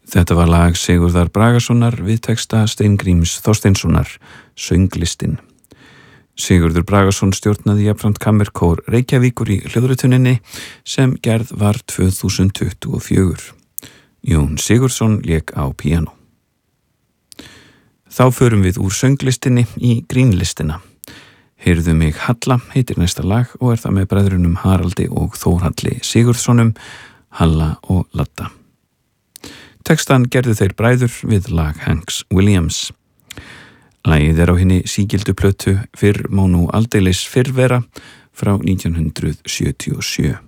Þetta var lag Sigurðar Bragasonar við texta Steingríms Þorsteinssonar, Sönglistin. Sigurður Bragason stjórnaði jafnframt kammerkór Reykjavíkur í hljóðrituninni sem gerð var 2024. Jón Sigurðsson lék á píanó. Þá förum við úr sönglistinni í grínlistina. Heyrðu mig Halla heitir næsta lag og það með bræðrunum Haraldi og Þórhalli Sigurðssonum, Halla og Ladda. Textan gerðu þeir bræður við lag Hanks Williams. Lagið á hinni sígildu plötu Fyrr má nú aldeilis fyrr vera frá 1977.